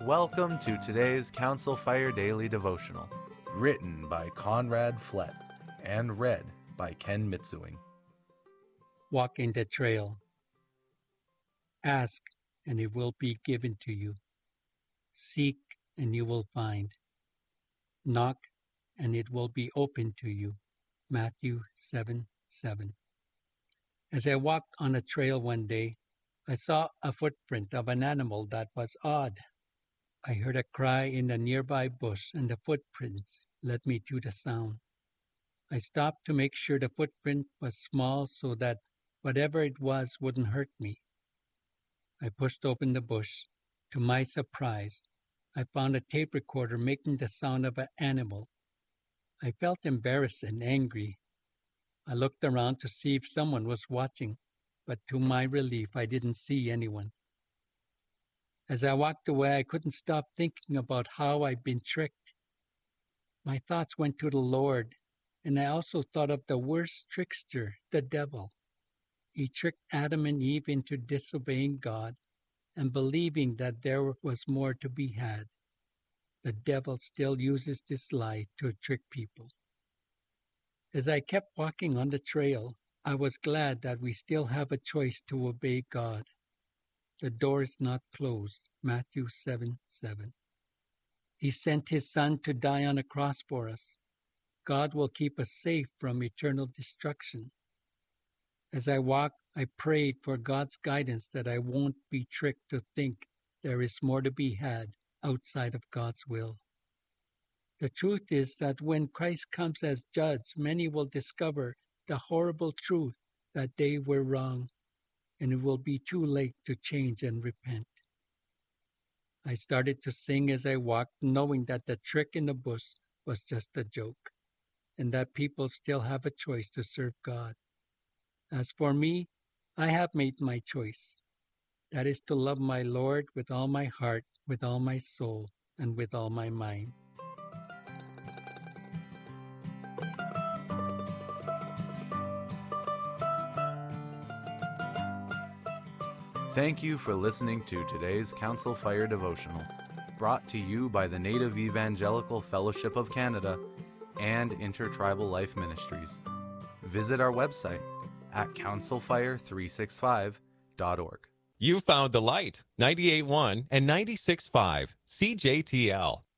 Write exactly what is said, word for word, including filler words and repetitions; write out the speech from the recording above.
Welcome to today's Council Fire Daily Devotional, written by Conrad Flett and read by Ken Mitsuing. Walk in the trail. Ask, and it will be given to you. Seek, and you will find. Knock, and it will be opened to you. Matthew seven seven. As I walked on a trail one day, I saw a footprint of an animal that was odd. I heard a cry in a nearby bush, and the footprints led me to the sound. I stopped to make sure the footprint was small so that whatever it was wouldn't hurt me. I pushed open the bush. To my surprise, I found a tape recorder making the sound of an animal. I felt embarrassed and angry. I looked around to see if someone was watching, but to my relief, I didn't see anyone. As I walked away, I couldn't stop thinking about how I'd been tricked. My thoughts went to the Lord, and I also thought of the worst trickster, the devil. He tricked Adam and Eve into disobeying God and believing that there was more to be had. The devil still uses this lie to trick people. As I kept walking on the trail, I was glad that we still have a choice to obey God. The door is not closed. Matthew seven seven. He sent his Son to die on a cross for us. God will keep us safe from eternal destruction. As I walked, I prayed for God's guidance that I won't be tricked to think there is more to be had outside of God's will. The truth is that when Christ comes as judge, many will discover the horrible truth that they were wrong, and it will be too late to change and repent. I started to sing as I walked, knowing that the trick in the bush was just a joke, and that people still have a choice to serve God. As for me, I have made my choice. That is to love my Lord with all my heart, with all my soul, and with all my mind. Thank you for listening to today's Council Fire Devotional, brought to you by the Native Evangelical Fellowship of Canada and Intertribal Life Ministries. Visit our website at council fire three sixty-five dot org. You found the light, ninety-eight point one and ninety-six point five C J T L.